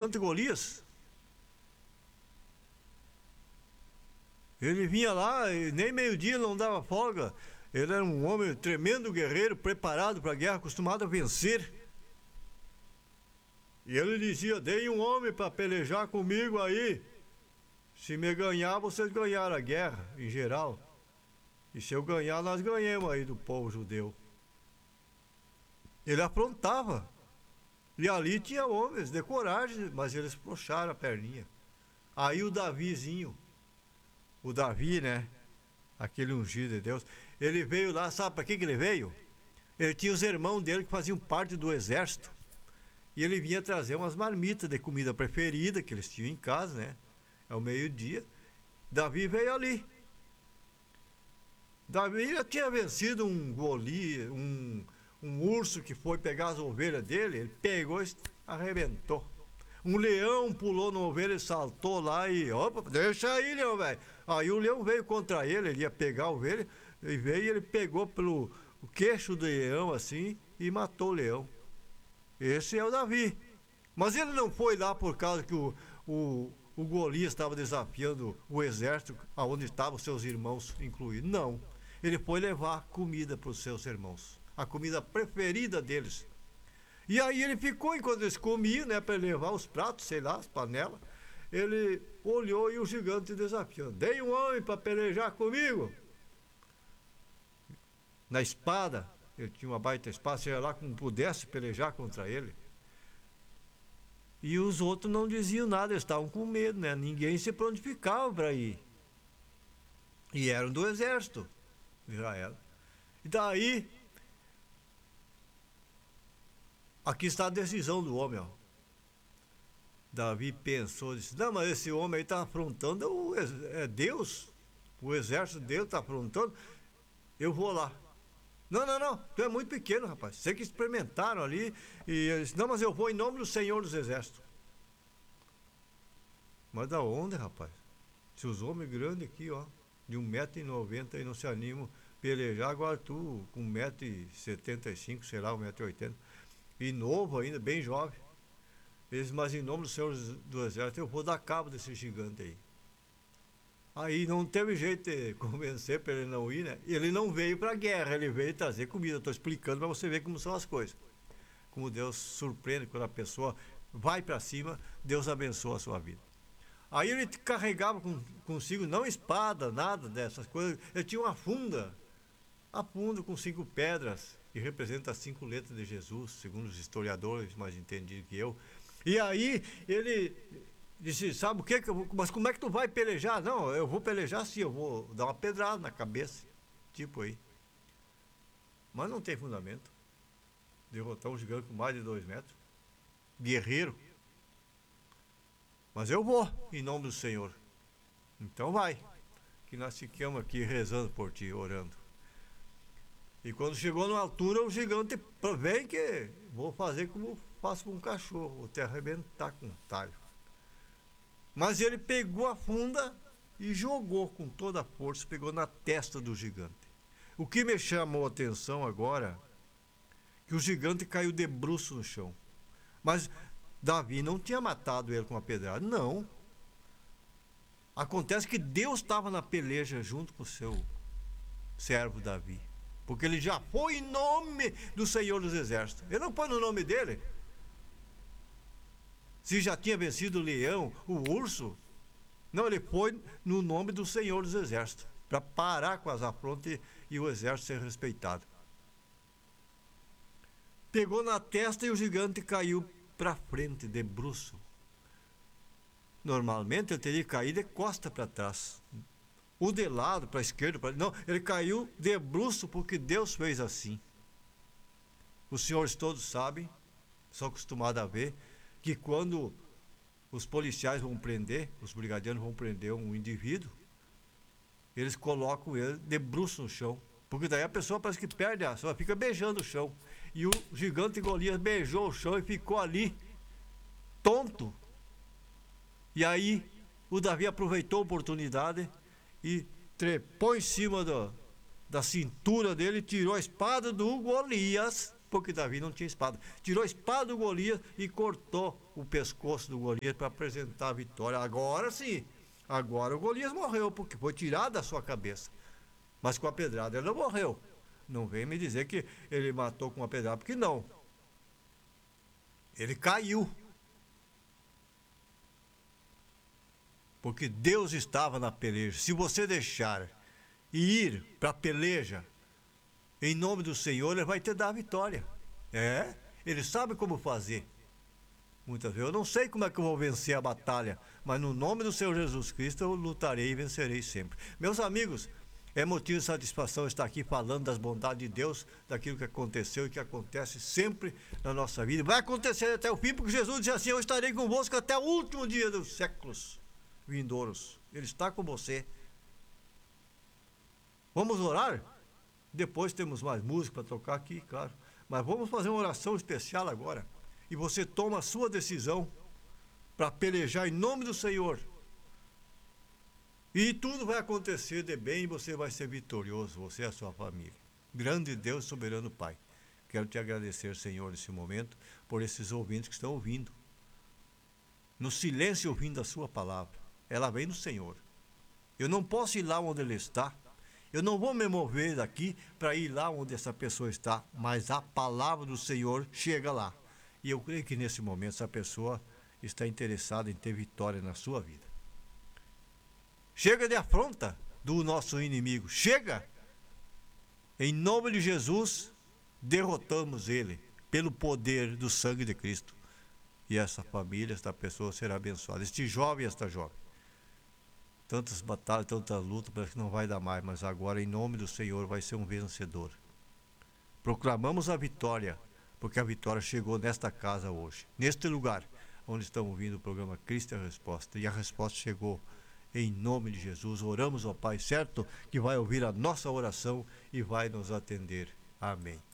gigante Golias. Ele vinha lá e nem meio-dia não dava folga. Ele era um homem tremendo guerreiro, preparado para a guerra, acostumado a vencer. E ele dizia: "Dei um homem para pelejar comigo aí. Se me ganhar, vocês ganharam a guerra, em geral. E se eu ganhar, nós ganhamos aí do povo judeu." Ele aprontava. E ali tinha homens de coragem, mas eles puxaram a perninha. Aí o Davizinho, o Davi, né? Aquele ungido de Deus, ele veio lá, sabe para que ele veio? Ele tinha os irmãos dele que faziam parte do exército. E ele vinha trazer umas marmitas de comida preferida que eles tinham em casa, né? Ao meio-dia. Davi veio ali. Davi já tinha vencido um Golias, um urso que foi pegar as ovelhas dele. Ele pegou e arrebentou. Um leão pulou na ovelha e saltou lá e... Opa, deixa aí, leão, velho. Aí o leão veio contra ele, ele ia pegar a ovelha. E veio e ele pegou pelo queixo do leão assim e matou o leão. Esse é o Davi. Mas ele não foi lá por causa que o Golias estava desafiando o exército, aonde estavam seus irmãos incluídos. Não. Ele foi levar comida para os seus irmãos. A comida preferida deles. E aí ele ficou, enquanto eles comiam, né, para levar os pratos, sei lá, as panelas. Ele olhou e o gigante desafiando: "Dei um homem para pelejar comigo." Na espada, ele tinha uma baita espada, seja lá como pudesse pelejar contra ele. E os outros não diziam nada, eles estavam com medo, né? Ninguém se prontificava para ir. E eram do exército de Israel. E daí, aqui está a decisão do homem, ó. Davi pensou, disse: "Não, mas esse homem aí está afrontando Deus. O exército dele está afrontando. Eu vou lá." Não, tu é muito pequeno, rapaz. Sei que experimentaram ali. E eles disse: "Não, mas eu vou em nome do Senhor dos Exércitos." Mas da onde, rapaz? Se os homens grandes aqui, ó, de 1,90 m e não se animam a pelejar, agora tu com 1,75 m, sei lá, 1,80 m, e novo ainda, bem jovem. Eles: "Mas em nome do Senhor do Exército, eu vou dar cabo desse gigante aí." Aí não teve jeito de convencer para ele não ir, né? Ele não veio para a guerra, ele veio trazer comida. Estou explicando para você ver como são as coisas. Como Deus surpreende quando a pessoa vai para cima, Deus abençoa a sua vida. Aí ele carregava consigo, não espada, nada dessas coisas. Ele tinha uma funda, a funda com 5 pedras, que representa as 5 letras de Jesus, segundo os historiadores mais entendidos que eu. E aí ele disse: "Sabe o que? Mas como é que tu vai pelejar?" "Não, eu vou pelejar sim, eu vou dar uma pedrada na cabeça." Tipo aí. Mas não tem fundamento. Derrotar um gigante com mais de 2 metros. Guerreiro. "Mas eu vou, em nome do Senhor." "Então vai, que nós ficamos aqui rezando por ti, orando." E quando chegou na altura, o gigante: "Vem que vou fazer como faço com um cachorro, vou te arrebentar com um talho." Mas ele pegou a funda e jogou com toda a força, pegou na testa do gigante. O que me chamou a atenção agora, que o gigante caiu de bruços no chão. Mas Davi não tinha matado ele com uma pedrada, não. Acontece que Deus estava na peleja junto com o seu servo Davi. Porque ele já foi em nome do Senhor dos Exércitos. Ele não foi no nome dele. Se já tinha vencido o leão, o urso. Não, ele foi no nome do Senhor dos Exércitos, para parar com as afrontas e o exército ser respeitado. Pegou na testa e o gigante caiu para frente, de bruço. Normalmente ele teria caído de costa para trás. O de lado, para a esquerda, não, ele caiu de bruço porque Deus fez assim. Os senhores todos sabem, são acostumados a ver, que quando os policiais vão prender, os brigadianos vão prender um indivíduo, eles colocam ele de bruço no chão, porque daí a pessoa parece que perde a ação, fica beijando o chão. E o gigante Golias beijou o chão e ficou ali, tonto. E aí o Davi aproveitou a oportunidade e trepou em cima da cintura dele, tirou a espada do Golias porque Davi não tinha espada. Tirou a espada do Golias e cortou o pescoço do Golias para apresentar a vitória. Agora sim, agora o Golias morreu, porque foi tirado da sua cabeça. Mas com a pedrada ele não morreu. Não vem me dizer que ele matou com uma pedrada, porque não. Ele caiu. Porque Deus estava na peleja. Se você deixar e ir para a peleja, em nome do Senhor, Ele vai te dar a vitória. Ele sabe como fazer. Muitas vezes eu não sei como é que eu vou vencer a batalha, mas no nome do Senhor Jesus Cristo eu lutarei e vencerei sempre. Meus amigos, é motivo de satisfação estar aqui falando das bondades de Deus, daquilo que aconteceu e que acontece sempre na nossa vida. Vai acontecer até o fim, porque Jesus disse assim: eu estarei convosco até o último dia dos séculos vindouros. Ele está com você. Vamos orar? Depois temos mais música para tocar aqui, claro. Mas vamos fazer uma oração especial agora. E você toma a sua decisão para pelejar em nome do Senhor. E tudo vai acontecer de bem e você vai ser vitorioso, você e a sua família. Grande Deus, soberano Pai. Quero te agradecer, Senhor, nesse momento, por esses ouvintes que estão ouvindo. No silêncio ouvindo a sua palavra. Ela vem do Senhor. Eu não posso ir lá onde Ele está. Eu não vou me mover daqui para ir lá onde essa pessoa está, mas a palavra do Senhor chega lá. E eu creio que nesse momento essa pessoa está interessada em ter vitória na sua vida. Chega de afronta do nosso inimigo. Chega! Em nome de Jesus, derrotamos ele pelo poder do sangue de Cristo. E essa família, esta pessoa será abençoada. Este jovem e esta jovem. Tantas batalhas, tanta luta, parece que não vai dar mais, mas agora, em nome do Senhor, vai ser um vencedor. Proclamamos a vitória, porque a vitória chegou nesta casa hoje, neste lugar, onde estão ouvindo o programa Cristo é a Resposta. E a resposta chegou em nome de Jesus. Oramos ao Pai, certo? Que vai ouvir a nossa oração e vai nos atender. Amém.